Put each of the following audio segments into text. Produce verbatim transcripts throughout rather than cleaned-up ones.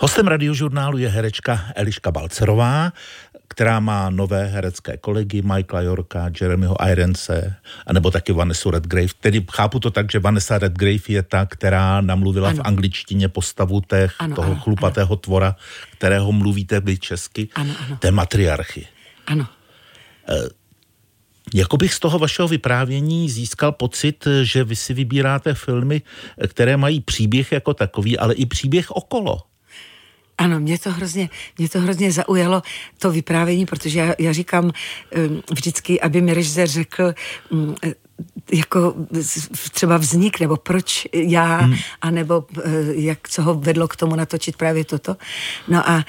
Hostem radiožurnálu je herečka Eliška Balcerová, která má nové herecké kolegy Michaela Yorka, Jeremyho Ironse, anebo taky Vanessa Redgrave. Tedy chápu to tak, že Vanessa Redgrave je ta, která namluvila ano. v angličtině postavu té, ano, toho ano, chlupatého ano. tvora, kterého mluvíte vy česky, ano, ano. té matriarchy. Ano. E, jako bych z toho vašeho vyprávění získal pocit, že vy si vybíráte filmy, které mají příběh jako takový, ale i příběh okolo. Ano, mě to hrozně, mě to hrozně zaujalo, to vyprávění, protože já, já říkám vždycky, aby mi režisér řekl, jako třeba vznik, nebo proč já, hmm. anebo jak, co ho vedlo k tomu natočit právě toto. No a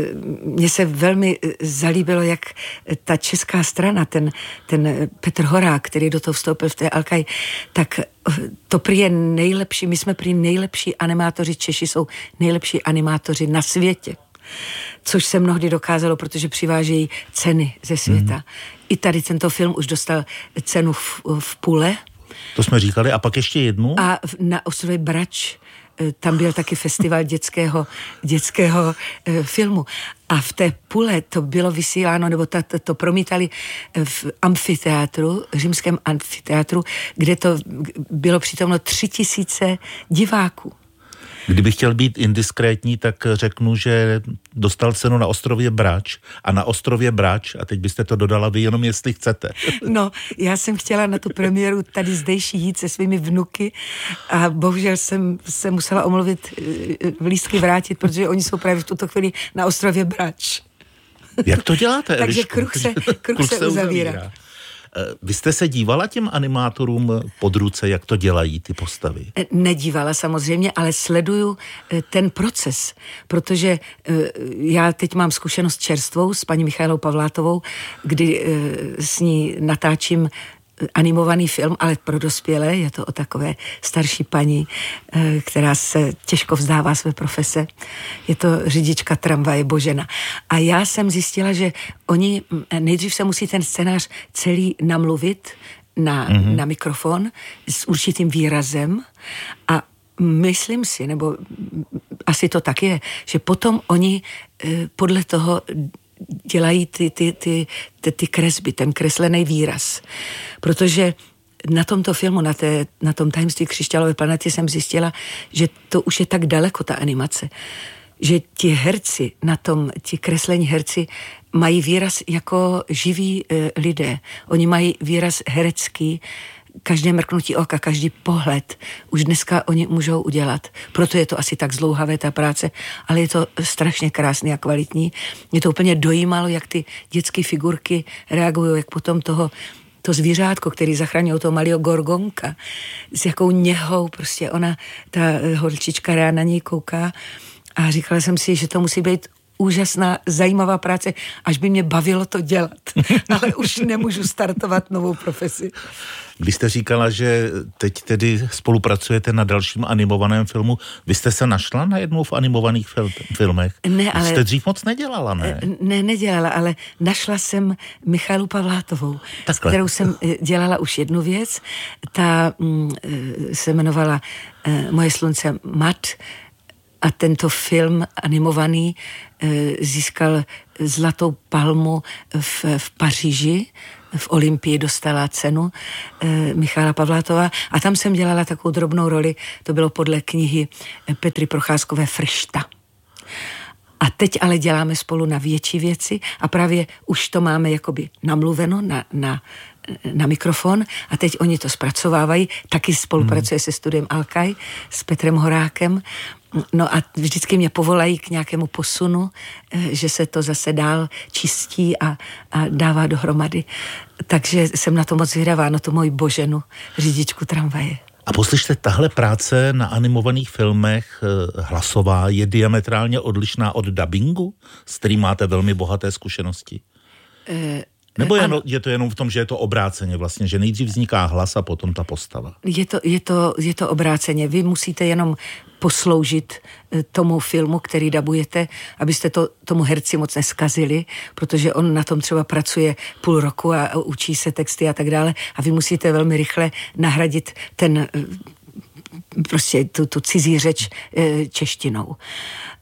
mně se velmi zalíbilo, jak ta česká strana, ten, ten Petr Horák, který do toho vstoupil v té Alkaj, tak to prý je nejlepší, my jsme prý nejlepší animátoři, Češi jsou nejlepší animátoři na světě. Což se mnohdy dokázalo, protože přivážejí ceny ze světa. Mm. I tady tento film už dostal cenu v, v Pule. To jsme říkali. A pak ještě jednu? A na ostrově Brač tam byl taky festival dětského, dětského eh, filmu. A v té Pule to bylo vysíláno, nebo to, to, to promítali v amfiteátru, římském amfiteátru, kde to bylo přítomno tři tisíce diváků. Kdybych chtěl být indiskrétní, tak řeknu, že dostal cenu na ostrově Brač a na ostrově Brač, a teď byste to dodala vy jenom, jestli chcete. No, já jsem chtěla na tu premiéru tady zdejší jít se svými vnuky a bohužel jsem se musela omluvit, lístky vrátit, protože oni jsou právě v tuto chvíli na ostrově Brač. Jak to děláte, Takže Eliško? kruh se, kruh kruh se, se uzavírá. uzavírá. Vy jste se dívala těm animátorům pod ruce, jak to dělají ty postavy? Nedívala samozřejmě, ale sleduju ten proces, protože já teď mám zkušenost čerstvou s paní Michaelou Pavlátovou, kdy s ní natáčím animovaný film, ale pro dospělé, je to o takové starší paní, která se těžko vzdává své profese. Je to řidička tramvaje Božena. A já jsem zjistila, že oni nejdřív se musí ten scénář celý namluvit na, mm-hmm. na mikrofon s určitým výrazem a myslím si, nebo asi to tak je, že potom oni podle toho dělají ty, ty, ty, ty, ty kresby, ten kreslený výraz. Protože na tomto filmu, na, té, na tom Tajemství křišťálové planety jsem zjistila, že to už je tak daleko, ta animace, že ti herci na tom, ti kreslení herci mají výraz jako živí e, lidé. Oni mají výraz herecký, každé mrknutí oka, každý pohled už dneska oni můžou udělat. Proto je to asi tak zdlouhavé ta práce, ale je to strašně krásný a kvalitní. Mě to úplně dojímalo, jak ty dětské figurky reagují, jak potom toho to zvířátko, který zachránil toho malého Gorgonka, s jakou něhou prostě ona, ta holčička rád na něj kouká a říkala jsem si, že to musí být úžasná, zajímavá práce, až by mě bavilo to dělat. Ale už nemůžu startovat novou profesi. Když jste říkala, že teď tedy spolupracujete na dalším animovaném filmu, vy jste se našla na jednou v animovaných fil- filmech? Ne, ale... Jste dřív moc nedělala, ne? Ne, nedělala, ale našla jsem Michaelu Pavlátovou, Takhle. s kterou jsem dělala už jednu věc. Ta mm, se jmenovala uh, Moje slunce mat a tento film animovaný uh, získal zlatou palmu v, v Paříži. V Olympii dostala cenu e, Michala Pavlátová a tam jsem dělala takovou drobnou roli, to bylo podle knihy Petry Procházkové Fršta. A teď ale děláme spolu na větší věci a právě už to máme jakoby namluveno na, na, na mikrofon a teď oni to zpracovávají, taky spolupracuje hmm. se studiem Alkaj s Petrem Horákem. No a vždycky mě povolají k nějakému posunu, že se to zase dál čistí a, a dává dohromady. Takže jsem na to moc zvědavá, na to moji Boženu, řidičku tramvaje. A poslyšte, tahle práce na animovaných filmech hlasová je diametrálně odlišná od dabingu, s kterým máte velmi bohaté zkušenosti? E- Nebo je, je to jenom v tom, že je to obráceně vlastně, že nejdřív vzniká hlas a potom ta postava? Je to, je to, je to obráceně. Vy musíte jenom posloužit tomu filmu, který dabujete, abyste to tomu herci moc neskazili, protože on na tom třeba pracuje půl roku a, a učí se texty a tak dále a vy musíte velmi rychle nahradit ten prostě tu, tu cizí řeč češtinou.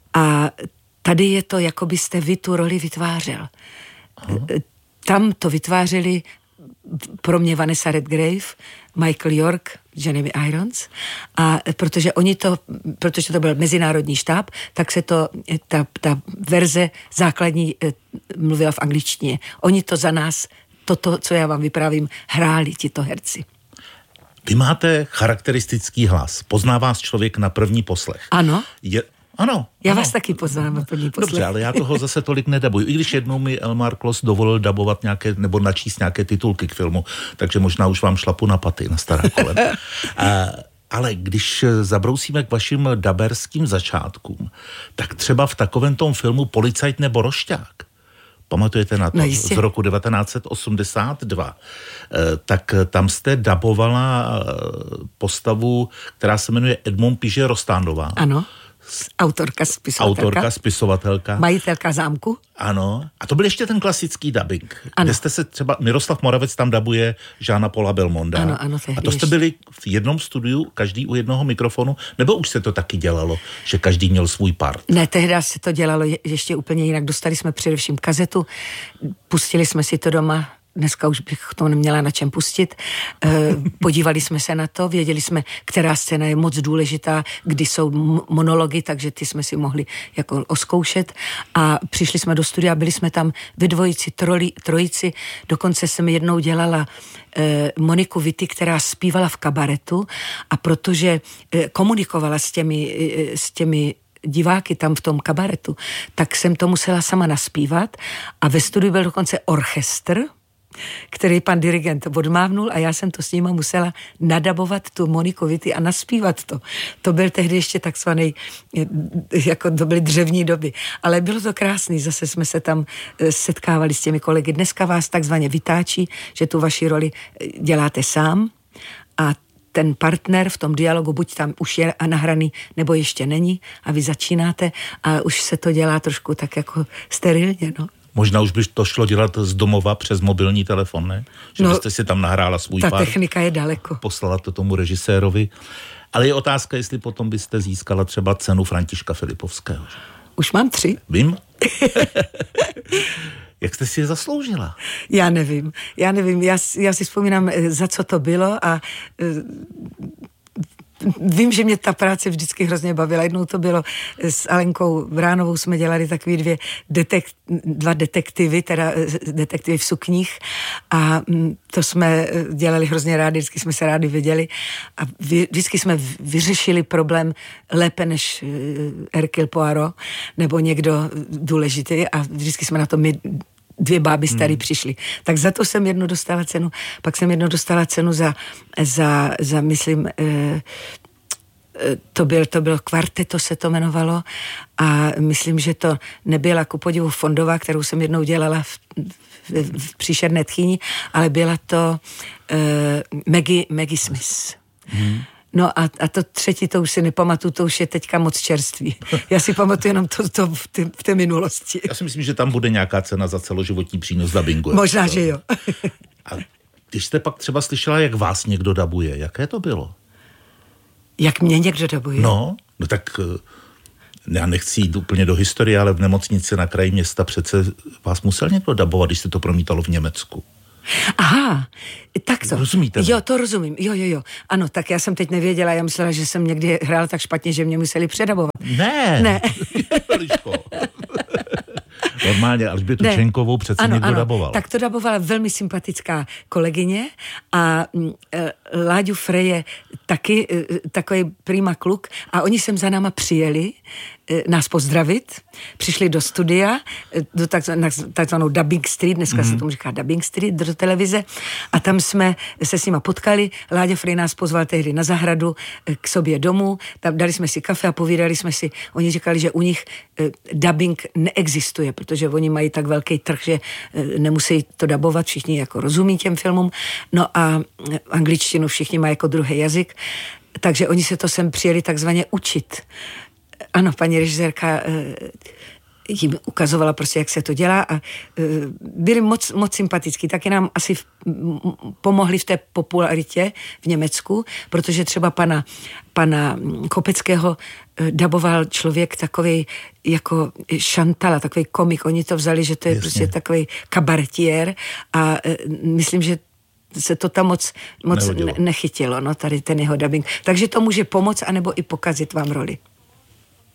A tady je to, jako byste vy tu roli vytvářel. Aha. Tam to vytvářeli pro mě Vanessa Redgrave, Michael York, Jeremy Irons, a protože oni to, protože to byl mezinárodní štáb, tak se to, ta, ta verze základní mluvila v angličtině. Oni to za nás, toto, co já vám vyprávím, hráli tito herci. Vy máte charakteristický hlas. Pozná vás člověk na první poslech. Ano. Je, ano. Já ano. vás taky poznám na první poslech. Dobře, ale já toho zase tolik nedabuju. I když jednou mi Elmar Klos dovolil dabovat nějaké, nebo načíst nějaké titulky k filmu, takže možná už vám šlapu na paty, na stará kolem. A, ale když zabrousíme k vašim daberským začátkům, tak třeba v takovém tom filmu Policajt nebo rošťák, pamatujete na to? No, z roku devatenáct set osmdesát dva. Tak tam jste dabovala postavu, která se jmenuje Edmond Piže Rostándová. Ano. Autorka, spisovatelka. Autorka, spisovatelka. Majitelka zámku. Ano. A to byl ještě ten klasický dabing. Ano. Kde jste se třeba, Miroslav Moravec tam dabuje Žána Paula Belmonda. Ano, ano, a to jste byli v jednom studiu, každý u jednoho mikrofonu, nebo už se to taky dělalo, že každý měl svůj part? Ne, tehdy se to dělalo ještě úplně jinak. Dostali jsme především kazetu, pustili jsme si to doma, dneska už bych to neměla na čem pustit. Podívali jsme se na to, věděli jsme, která scéna je moc důležitá, kdy jsou monology, takže ty jsme si mohli jako oskoušet. A přišli jsme do studia, byli jsme tam ve dvojici, troli, trojici. Dokonce jsem jednou dělala Moniku Vitti, která zpívala v kabaretu, a protože komunikovala s těmi, s těmi diváky tam v tom kabaretu, tak jsem to musela sama naspívat, a ve studiu byl dokonce orchestr, který pan dirigent odmávnul, a já jsem to s nima musela nadabovat tu Moniku Vitti a naspívat to. To byl tehdy ještě takzvaný, jako to byly dřevní doby. Ale bylo to krásný, zase jsme se tam setkávali s těmi kolegy. Dneska vás takzvaně vytáčí, že tu vaši roli děláte sám, a ten partner v tom dialogu buď tam už je nahraný, nebo ještě není, a vy začínáte a už se to dělá trošku tak jako sterilně, no. Možná už by to šlo dělat z domova přes mobilní telefon, ne? Že no, byste si tam nahrála svůj ta pár. Ta technika je daleko. Poslala to tomu režisérovi. Ale je otázka, jestli potom byste získala třeba cenu Františka Filipovského. Už mám tři. Vím. Jak jste si je zasloužila? Já nevím. Já nevím. Já, já si vzpomínám, za co to bylo, a vím, že mě ta práce vždycky hrozně bavila. Jednou to bylo s Alenkou Vránovou, jsme dělali takový dvě detek, dva detektivy, teda detektivy v sukních, a to jsme dělali hrozně rádi, vždycky jsme se rádi viděli, a vždycky jsme vyřešili problém lépe než Hercule Poirot nebo někdo důležitý, a vždycky jsme na to my dvě báby starý hmm. přišly. Tak za to jsem jednou dostala cenu. Pak jsem jednou dostala cenu za, za, za myslím, eh, to, byl, to bylo Kvarteto, se to jmenovalo, a myslím, že to nebyla ku podivu Fondová, kterou jsem jednou dělala v, v, v Příšerné tchýni, ale byla to eh, Maggie, Maggie Smith. Hmm. No a, a to třetí, to už si nepamatuju, to už je teďka moc čerství. Já si pamatuju jenom to, to v, té, v té minulosti. Já si myslím, že tam bude nějaká cena za celoživotní přínos dabingu. Možná, že jo. A když jste pak třeba slyšela, jak vás někdo dabuje, jaké to bylo? Jak mě někdo dabuje? No, no tak já nechci jít úplně do historie, ale v nemocnici na kraji města přece vás musel někdo dabovat, když se to promítalo v Německu. Aha, tak to. Rozumíte? Jo, to rozumím. Jo, jo, jo. Ano, tak já jsem teď nevěděla, já myslela, že jsem někdy hrála tak špatně, že mě museli předabovat. Ne. Ne. Normálně Alžbětu ne. Čenkovou přece ano, někdo ano. daboval. Tak to dabovala velmi sympatická kolegyně, a e, Láďu Freje taky e, takový prima kluk, a oni sem za náma přijeli e, nás pozdravit, přišli do studia, e, do takzvanou, takzvanou Dubbing Street, dneska mm. se tomu říká Dubbing Street, do televize, a tam jsme se s nima potkali. Láďa Freje nás pozval tehdy na zahradu e, k sobě domů, tam dali jsme si kafe a povídali jsme si, oni říkali, že u nich e, dubbing neexistuje, protože oni mají tak velký trh, že nemusí to dabovat, všichni jako rozumí těm filmům, no a angličtinu všichni mají jako druhý jazyk, takže oni se to sem přijeli takzvaně učit. Ano, paní režisérka jim ukazovala prostě, jak se to dělá a byli moc, moc sympatický. Taky nám asi v, pomohli v té popularitě v Německu, protože třeba pana, pana Kopeckého daboval člověk takový jako Šantala, takový komik. Oni to vzali, že to je Jasně. prostě takový kabaretier a myslím, že se to tam moc, moc nechytilo, no, tady ten jeho dabing. Takže to může pomoct, anebo i pokazit vám roli.